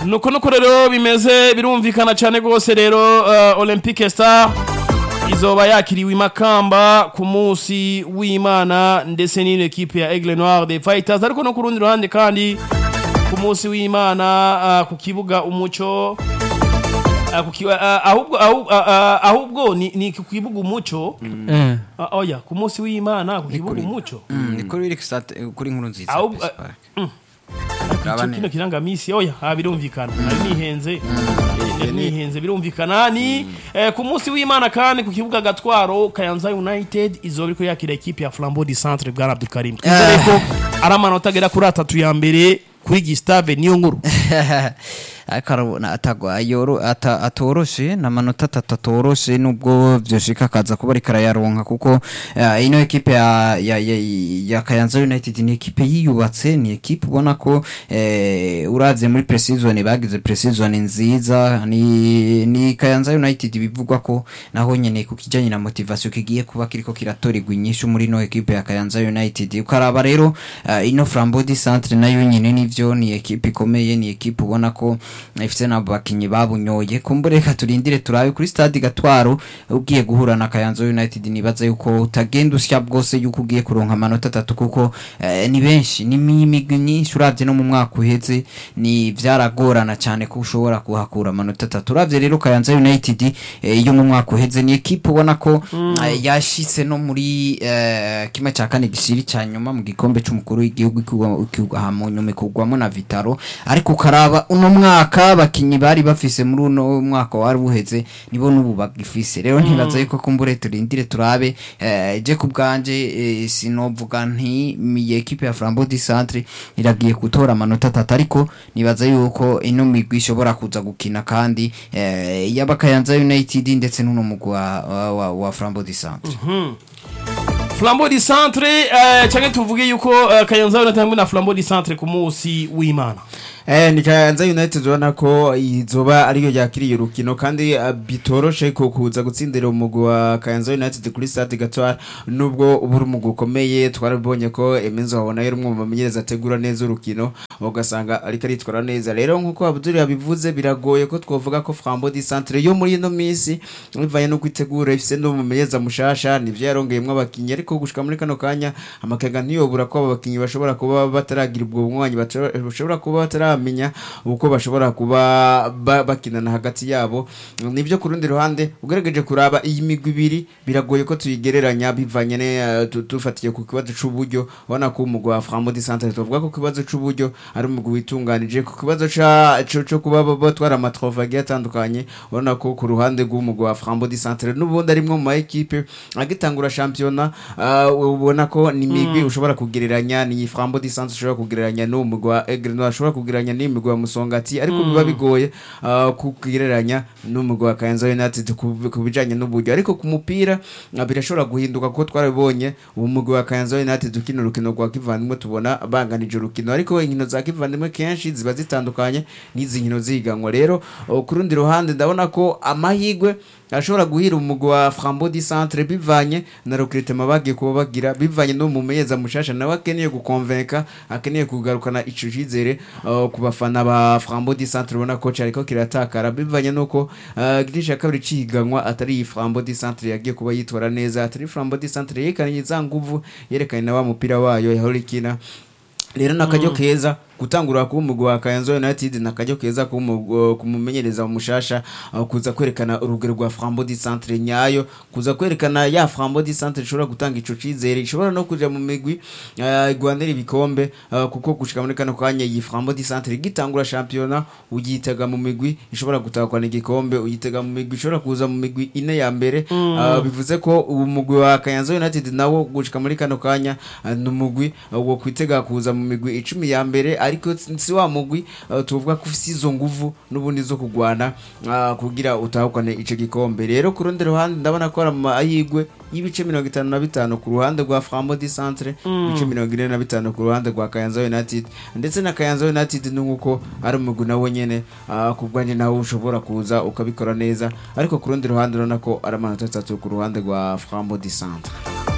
nuko rero bimeze birumvikana cyane gose rero Olympique Star izoba yakiriwe imakamba ku munsi w'Imana ndetse n'ino equipe ya Aigle Noir des Fighters ariko no ku rundi ruhande kandi ku munsi w'Imana ku kibuga umuco ahubwo ni ku kibuga umuco oya ku munsi w'Imana ku kibuga umuco ni kuri nkuru nziza kino kirangamisi oya birumvikana nihenze birumvikana ni ku munsi w'Imana kandi ku kibuga Gatwaro Kayanza United izobiko yakira equipe ya Flambeau du Centre bwa Abdul Karim izereko aramanota agera kuri 3 ya mbere kuri Gustave niyo nkuru akarabona atoroshe na manota 3 atoroshe nubwo byoshika kaza kuba rikara yaronka kuko ino equipe ya Kayanza United ni equipe yiyubatse ni equipe ubona ko uravye muri pre-season bagize pre-season nziza ni Kayanza United bivugwa ko naho nyene ku kijanye na motivation kigiye kuba kiriko kiratorigwa inyishu muri no equipe ya Kayanza United ukaraba rero ino Flambeau du Centre nayo nyene nivyo ni equipe ikomeye ni equipe ubona ko ifite n'abakinyi babunyoye kumbureka turindire turabe kuri stade Gatwaro ugiye guhura na Kayanza United nibaza yuko utagenda usya bwose yuko ugiye kuronka amanota 3 kuko ni benshi ni imigwi nyinshi uravye no mu mwaka uheze ni vyaragorana cyane ko ushobora kuhakura amanota 3 uravye rero Kayanza United yo mu mwaka uheze ni equipe ubona ko yashitse no muri kimwe cya kane gishiri cyanyuma mu gikombe cy'umukuru w'igihugu mu nyuma kugwamo na Vitaro ariko karaba uno mwaka bakinyi bari bafise muri uno mwaka wari buheze nibo nubu bagifise rero ntibaza yuko kumbure turindire turabe je kubganje sinovuga nti mi equipe ya Flambeau du Centre iragiye gutora amanota 3 ariko nibaza yuko ino migwi ishobora kuza gukina kandi yaba Kayanza United ndetse n'uno mugwa wa Flambeau du Centre Flambeau du Centre cyane tuvuge yuko Kayanza United na Flambeau du Centre ku munsi w'Imana ni Kayanza United ubona ko izoba ariyo yakiriye urukino kandi bitoroshe ko kuza gutsindira umugwi wa Kayanza United kuri stade Gatwaro nubwo uburi umugwi ukomeye twarabonye ko Emenzo babona yari umwe mu bamenyereza ategura neza urukino ugasanga ariko aritwara neza rero nkuko Abdul yabivuze biragoye ko twovuga ko Flambeau du Centre yo muri ino minsi bivaye no kwitegura ifise no mumenyereza mushasha nivyo yarongeyemwe abakinyi ariko gushika muri kano kanya amakega ntiyobura ko abakinyi bashobora kuba bataragira ubwo bumwanyi bashobora kuba bataramenya uko bashobora kuba bakinana hagati yabo nivyo ku rundi ruhande ugerageje kuraba iyi migwi ibiri biragoye ko tuyigereranya bivanye ne tufatiye ku kibazo c'uburyo ubona ko umugwi wa Flambeau du Centre tuvuga ko kibazo c'uburyo ari umugwi witunganije ku kibazo cyo kuba batwara amatrophée atandukanye ubona ko ku ruhande rw'umugwi wa Flambeau du Centre n'ubundi arimwe mu equipe agitangura championnat ubona ko ni migwi ushobora kugereranya ni Flambeau du Centre ushobora kugereranya n'umugwi wa Aigle Noir ushobora kugereranya n'imigwi wa Musongati ariko biba bigoye kugereranya n'umugwi wa Kayanza United kubijanye n'uburyo ariko ku mupira birashobora guhinduka ko twarabonye umugwi wa Kayanza United ukina urukino rwa kivandimwe tubona banganije urukino ariko inkino za kivandimwe kenshi ziba zitandukanye n'izi nkino ziganwa rero ku rundi ruhande ndabona ko amahigwe ashobora guhira umugwi wa Flambeau du Centre bivanye na recrutement bagiye kuba bagira bivanye no mumenyeza mushasha nawe akeneye gukonvenka akeneye kugarukana ico cizere ku bafana ba Flambeau du Centre ubona ko cyariko kiratakara bivanye nuko gitisha kabiri ciganwa atari Flambeau du Centre yagiye kuba yitora neza atari Flambeau du Centre yerekanye za nguvu yerekanye na wa mupira wayo yahorikina rero nakajyo keza gutangura ku umugwi wa Kayanza United nakajyo keza kumumenyereza umushasha kuza kwerekana urugero rwa Flambeau du Centre nyayo kuza kwerekana ya Flambeau du Centre ishobora gutanga ico cizere ishobora no kuja mu migwi igwanira ibikombe kuko gushika muri kano kanya yi Flambeau du Centre gitangura championnat ugitega mu migwi ishobora gutakwana igikombe uyitega mu migwi ishobora kuza mu migwi ine ya mbere bivuze ko umugwi wa Kayanza United nawo gushika muri kano kanya n'umugwi wo kwitega kuza mu migwi 10 ya mbere ariko si wa mugwi tuvuga ko ufite izo nguvu n'ubundi zo kugwana kugira utahukane ico gikombe rero ku rundi ruhande ndabona ko amahigwe y'ibice 55 ku ruhande rwa Flambeau du Centre ibice 45 ku ruhande rwa Kayanza United ndetse na Kayanza United n'uko ari umugwi nawo nyene kubwanye nawo ushobora kuza ukabikora neza ariko ku rundi ruhande urabona ko ari amanota 3 ku ruhande rwa Flambeau du Centre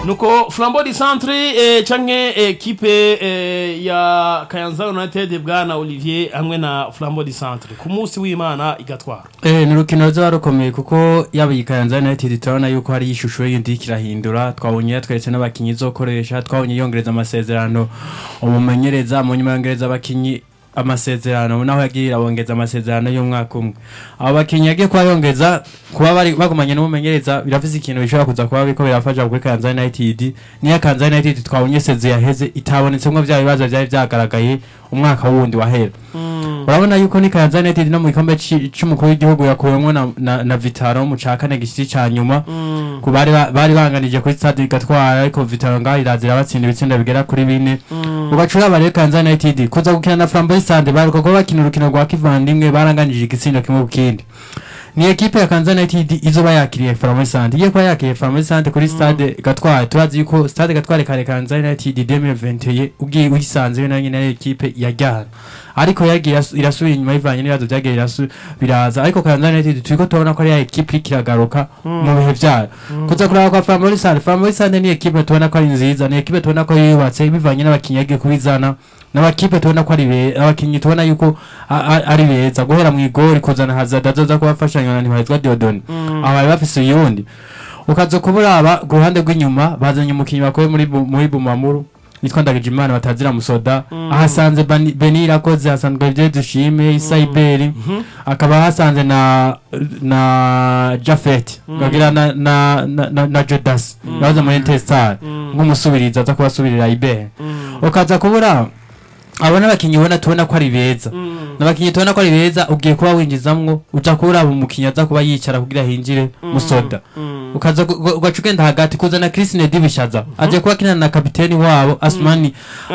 nuko Flambeau du Centre canke equipe ya Kayanza United bwana Olivier hamwe na Flambeau du Centre ku munsi w'Imana igatwara ni urukino ruzoba rukomeye kuko yaba iyi Kayanza United turabona yuko hari ishusho yindi kirahindura twabonye yatweretse n'abakinyi zokoresha twabonye yongereza amasezerano umumenyereza mu nyuma yongereza abakinyi amasezerano naho yagiye abongeza amasezerano y'umwaka umwe abo bakinyi yagiye kwa yongeza kuba bari bagumanye n'umumenyereza biravuze ikintu bishobora kuza kuba biko birafasha kuri Kayanza United niya Kayanza United twabonye seze yaheze itabonetsemwe bya bibazo byari byagaragaye umwaka wundi wahera urabona yuko ni Kayanza United no mu gikombe cy'umukuru w'igihugu yakuwemwe na Vitaro mu cakane gishiti ca nyuma ku bari banganije kuri stade gatwara ariko Vitaro ngaho irazira batsinda ibitsinda bigera kuri 4 ubacura bare Kayanza United kuza gukina na Flambeau Sande bari ko bakina urukino rwa kivandimwe baranganije igitsindo kimwe kukindi ni equipe ya Kayanza United izoba yakiriye Flambeau Sande iye kwa yakiriye Flambeau Sande kuri stade gatwara turazi yuko stade gatwara kare Kayanza United 2021 ugiye uyisanze na nyine equipe ya Gihara ariko yagiye irasubira inyuma ivanye n'ibibazo byagiye biraza ariko Kayanza United turiko tubona ko ari ya equipe ikiragaruka mu bihe byayo kuza kuraba kwa Flambeau Sande ni equipe tubona ko ari nziza ni equipe tubona ko yubatse bivanye n'abakinyi yagiye kubizana n'abakipe tubona ko ari abakinyi tubona yuko ari beza guhera mu igori kuzana Hazard azoza kubafashanya na Ntibahezwa Diodone abari bafise yundi ukazo kuburaba ku ruhande rw'inyuma bazanye umukinyi bakoye muri Bumamuru nitwa Ndagijimana batazira musoda ahasanze Benira koze hasanzwe bye dushime Isaiberi akaba hasanze na Jafet bagira na Jodas baza muri Testar nk'umusubiriza aza kubasubirira Ibe ukaza kubura abona bakinyi ubona tubona ko ari beza nabakinyi tubona ko ari beza ugiye kuba winjizamwo uca kuraba umukinyi aza kuba yicara kugira hinjire musoda ukaza ugacugenda hagati kuzana Christine Dibishaza aje kuba kinana na kapiteni wabo Asmani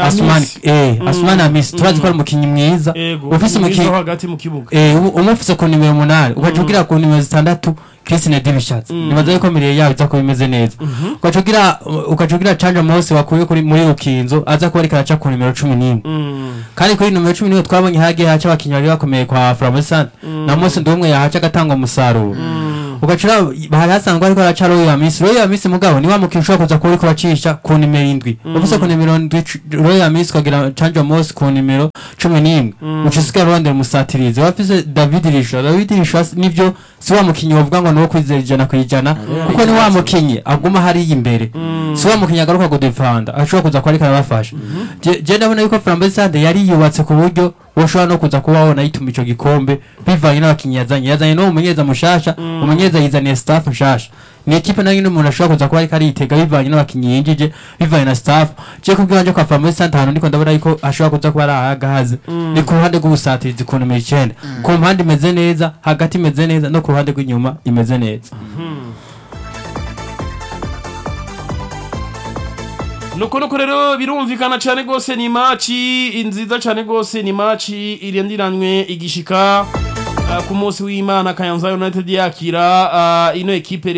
Amis turazi ko ari umukinyi mwiza ufise umukinyi hagati mu kibuga umufise ku nimero 8 ugacugira ku nimero 6 Christine Dibishaza nibaza yuko miriye yawe iza kubimeze neza ugacugira Chanja Mose wakuye kuri muri Ukinzo aza kuba ariko araca ku nimero 11 kandi kuri nimero 11 twabonye hagiye haca abakinyi bari bakomeye kwa Flambeau Sande na Mose ndumwe yahaca gatanga umusaruro ugacura bahari hasanzwe ariko araca Royal Miss mugabo ni wa mukinyi ushobora kuza kuba bacisha ku nimero 7 ufise ku nimero 7 Royal Miss kagira Chanja Mose ku nimero 11 ucisika Rwanda musatirize wafise David Risha nivyo si wa mukinyi wavuga ngo no kwizera ijana kwijana kuko ni wa mukinyi aguma hari imbere si wa mukinyi agaruka go defenda ashobora kuza kwa ariko arabafasha je ndabona yuko Flambeau Sande yari yubatse ku buryo woshobora no kuza kuba wona ituma ico gikombe bivanye n'abakinyi yazanye no umumenyeza mushasha umumenyeza yizaniye staff nshasha ni equipe nayo n'umuntu ashobora kuza kuba ariko aritega bivanye n'abakinyi yinjije bivanye na staff je kubwanje kwa Flambeau Sande hano ndiko ndabona yuko ashobora kuza kuba arahagaze ni ku ruhande rw'ubusatirizi ku numero 9 ku mpande imeze neza hagati imeze neza no ku ruhande rw'inyuma imeze neza nuko rero birumvikana cyane gose ni maci nziza cyane gose ni maci irendiranywe igishika ku munsi w'Imana Kayanza United yakira ino equipe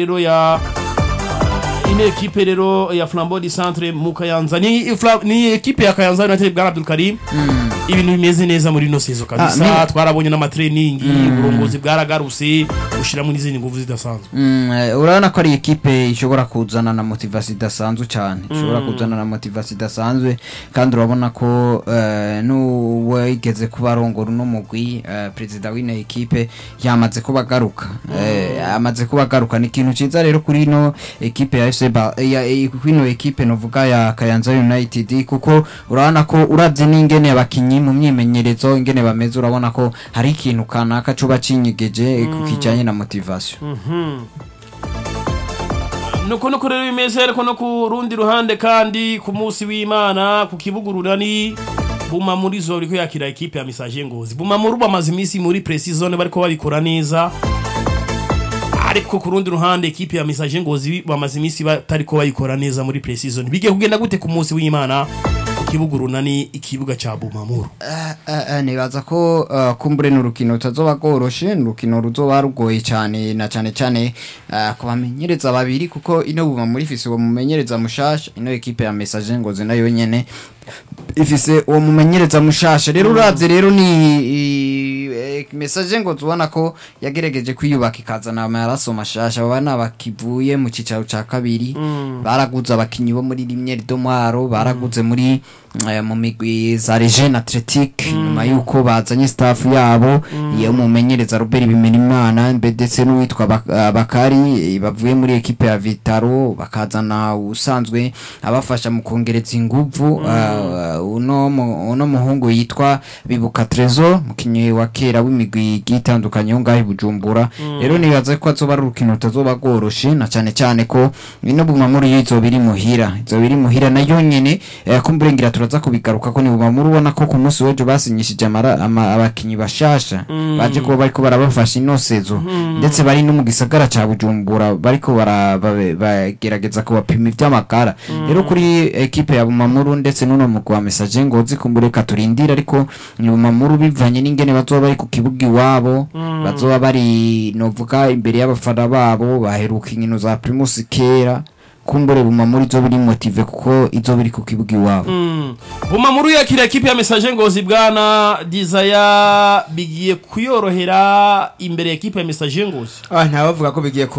rero ya Flambeau du Centre mu Kayanza ni equipe ya Kayanza United bwa Abdul Karim ibintu bimeze neza muri no sezo kabisa twarabonye n'ama training uburongozi bwaragaruse ushira muri izindi nguvu zidasanzwe urabona ko ari equipe ishobora kuzana na motivation idasanzwe cyane ishobora kuzana na motivation idasanzwe kandi urabona ko n'uwe igeze kubarongora n'umugwi president w'ino equipe yamaze kubagaruka amaze kubagaruka ni ikintu ciza rero kuri no equipe ya ino equipe novuga ya Kayanza United kuko urabona ko uravye n'ingene abakinyi mu myimenyerezo ingene bameze urabona ko hari ikintu kanaka cuba cinyigeje kukijanye na motivation nuko rero bimeze ariko no ku rundi ruhande kandi ku munsi w'Imana ku kibugururani Bumamuru zo riko yakira equipe ya Message Ngozi Bumamuru bamaze imisi muri pre-season bariko babikora neza ariko ku rundi ruhande equipe ya Message Ngozi bamaze imisi batariko bayikora neza muri pre-season bige kugenda gute ku munsi w'Imana kibugurunani ikibuga cha Bumamuru nibaza ko kumbure n'urukino utazoba goroshe n'urukino ruzoba rugoye cyane na cyane kubamenyereza babiri kuko ino Bumamuru ifise uwo mumenyereza mushasha ino equipe ya Message Ngozi nayo nyene ifise uwo mumenyereza mushasha rero uravye rero ni message ngo tubona ko yagerageje kwiyubaka ikazana amaraso mashasha bana bakivuye mu cicaro ca kabiri baraguze abakinyi bo muri rimwe ridomwaro baraguze muri mu migwi za Region Athletic nyuma yuko bazanye staff yabo iyo mumenyereza Robert Bimerimana ndetse n'uwitwa Bakari bavuye muri equipe ya Vitaro bakazana usanzwe abafasha mu kongereza inguvu uno muhungu yitwa Bibuka Trezor mukinyi wa kera w'imigwi gitandukanye yo ngahi Bujumbura rero nibaza ko azoba rukino tazoba goroshe na cyane ko ino Bumamuru yizo biri muhira nayo nyene kumburengira turaza kubigaruka ko ni Bumamuru ubona ko ku munsi wejo basinyishije abakinyi bashasha baje ko bariko barabafasha inosezo ndetse bari no mu gisagara ca Bujumbura bariko bagerageza ko bapima ivy'amakara rero kuri equipe ya Bumamuru ndetse n'uno mugwi wa message ngo zikumbureka turindira ariko ni Bumamuru bivanye n'ingene bazoba bari ku kibuga iwabo bazoba bari novuga imbere y'abafana babo baheruka inkino za Primus kera kumbure Bumamuru izo biri motive kuko izo biri ku kibuga iwabo Bumamuru yakira equipe ya message ngozi bwana Desire bigiye kuyorohera imbere equipe ya message ngozi ntabavuga ko bigiye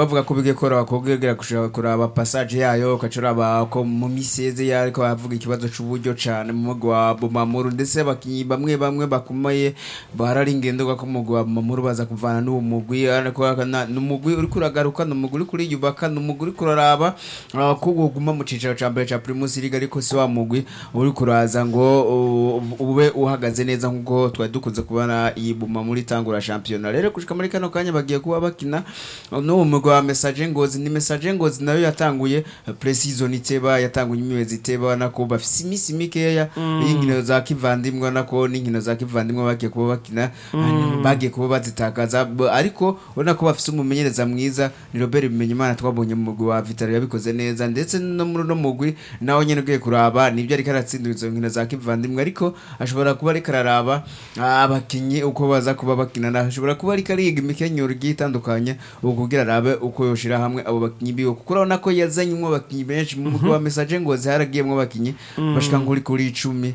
koroha kugera kushaka kuraba passage yayo kacuraba ko mu miseze yariko bavuga ikibazo c'uburyo cane mu mugwi wa Bumamuru ndetse bakinyi bamwe bakomeye barari ingendo ko mu mugwi wa Bumamuru baza kuvana n'uwo mugwi n'umugwi uri kuragaruka n'umugwi uri kuri yubaka n'umugwi uri kuraraba kuguma mu cicaro ca mbere ca Primus League ariko si wa mugwi uri kuraza ngo ube uhagaze neza nkuko twari dukunze kubana iyi Bumamuru itangura championnat rero kushika muri kano kanya bagiye kuba bakina no mugwi wa message ngozi ni message ngozi nayo yatanguye pre-season iteba yatanguye imyezi iteba nako bafise imisi mikeya inkino za kivandimwe nako n'inkino za kivandimwe bagiye kuba bakina bagiye kuba bazitakaza ariko ubona ko bafise umumenyereza mwiza ni Robert Bimenyimana twabonye mu mugwi wa Vitaro yabikoze neza ndetse no muri no mugwi nawo nyene ugiye kuraba nibyo ari karatsinda izo nkino za kivandimwe ariko ashobora kuba ari kararaba abakinyi uko baza kuba bakina ashobora kuba ari kariga imikenyero gitandukanye ukugira arabe uko yoshira hamwe abo bakinyi biyo kuko urabona ko yazanywe abakinyi benshi mu mugwi wa message ngo zaragiyemwe abakinyi bashika nkuri kuri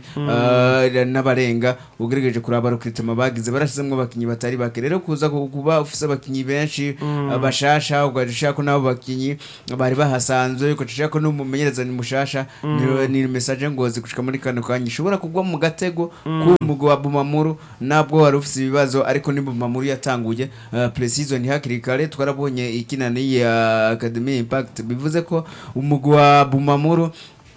10 n'abarenga ugerageje kuraba recruitment bagize barashizemwe abakinyi batari bake rero kuza kuba ufise abakinyi benshi bashasha ugashaka ko nabo bakinyi bari bahasanzwe yuko cishako n'umumenyereza ni mushasha ni message ngozi kushika muri kano kanya ishobora kugwa mu gatego ku mugwi wa Bumamuru nabwo wari ufise ibibazo ariko ni Bumamuru yatanguye pre-season hakiri kare twarabonye ikinani ya Academy Impact bivuze ko umugwi wa Bumamuru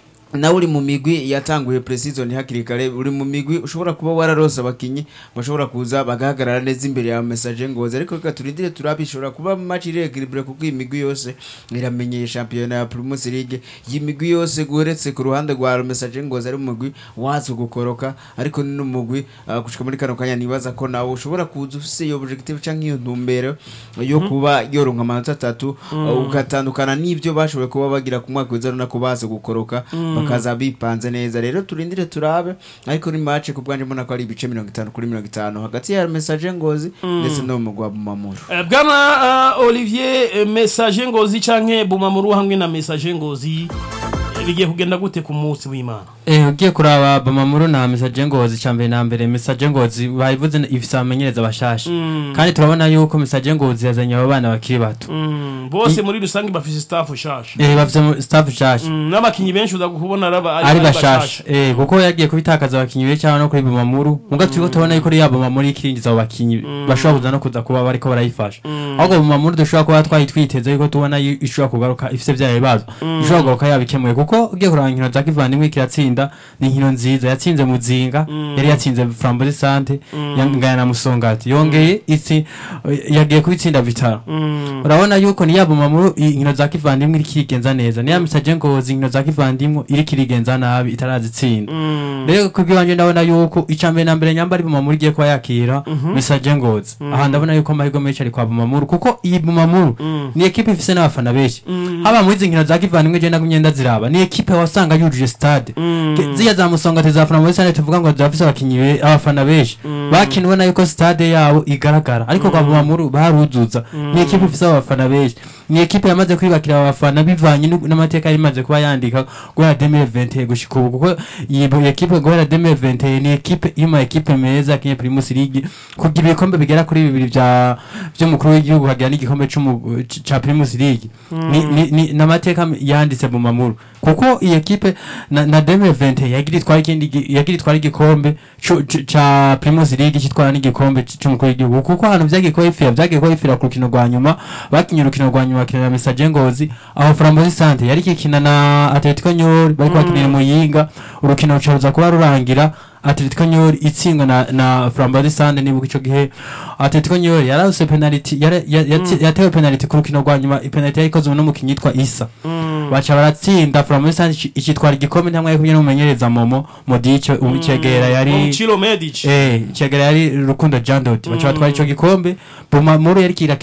na uri mu migwi yatanguye pre-season hakiri kare uri mu migwi ushobora kuba wararosa abakinyi bashobora kuza bagahagarara neza imbere ya message ngozi ariko katurindire turabishobora kuba match irregular kuko imigwi yose iramenyeye championnat ya Primus League y'imigwi yose guheretse ku ruhande rwa message ngozi ari mu mugwi wazo gukoroka ariko ni n'umugwi gushika muri kano kanya nibaza ko nawo ushobora kuza ufise iyo objective canke iyo ntumbero yo kuba yoronka amanota 3 ugatandukana n'ivyo bashoboye kuba bagira ku mwaka w'izana ko baze gukoroka bakaza bipanze neza rero turindire turabe ariko ni match ku bwanje mbona ko ari ibice 50-50 hagati ya message ngozi ndetse no mu gwa Bumamuru bwana Olivier message ngozi canke Bumamuru hamwe na message ngozi bigiye kugenda gute ku munsi w'Imana ugiye kuraba Bumamuru na message ngozi cyambere na mbere message ngozi bayivuze ifisa amenyereza bashasha kandi turabona yuko message ngozi yazanye abana bakiri bato bose muri rusangi bafise staff shasha bafise staff shasha n'abakinyi benshi uza kubona ari bashasha kuko yagiye kubitakaza abakinyi benshi cyane no kuri Bumamuru muga turiko tubona yuko ari yabo Bumamuru ikiringiza abakinyi bashobora kuza no kuza kuba bariko barayifasha ahubwo Bumamuru dushobora kuba twiteze yuko tubona ishobora kugaruka ifise byaye bazo ishobora kugaruka yabikemuye kuko ugiye kuranga inkino za kivandimwe kiratsinda ni inkino nziza yatsinze Muzinga yari yatsinze Framboise Sante yangana na Musongati yongeye itsi yagiye kubitsinda Vitaro urabona yuko ni yabo Bumamuru inkino za kivandimwe iri kigenza neza ni ya message ngozi inkino za kivandimwe iri kirigenza nabi itarazitsinda rero kubwanje ndabona yuko icambere na mbere nyamba ari Bumamuru igiye kwa yakira message ngozi aha ndabona yuko amahigo menshi ari kwa Bumamuru kuko iyi Bumamuru ni equipe ifise n'abafana benshi haba muri inkino za kivandimwe je nagumye ndaziraba ni equipe wasanga yujuje stade ziya za musonga tezafana muri sane tuvuga ngo zafise abakinyi abafana benshi bakinwe na yuko stade yabo igaragara ariko kwa Bumamuru baruzuza ni equipe ifise abafana benshi ni equipe yamaze kwibakira abafana bivanye n'amateka yarimaze kuba yandika guhera 2020 gushika ubu kuko iyi equipe guhera 2020 ni equipe ima equipe meza kinye Primus League kugira ibikombe bigera kuri bibiri byo mukuru w'igihugu hagira n'igikombe ca Primus League ni n'amateka yanditse Bumamuru kuko iyi equipe na 2020 yagiri twari igikombe ca Primus League kitwara n'igikombe cy'umukuru w'igihugu kuko hano vyagiye ko ifira ku rukino rwa nyuma bakinye urukino rwa nyuma kinana Message Ngozi aho Framboise Sante yari kikina na Atletico Nyori bari kwakinira Muyinga urukino rucaruza kuba rurangira Atletico Nyori itsingwa na Framboise Sante nibuka ico gihe Atletico Nyori yarase penalty yatewe penalty ku rukino rwa nyuma penalty yakozwe n'umukinyi yitwa Isa bacha baratsinda Framboise Sante ikitwara igikombe ntamwe yo kumenyereza Momo Modic umukegera yari Chilo Medic Chegera yari Rukundo Jandot bacha batwara ico gikombe Bumamuru yari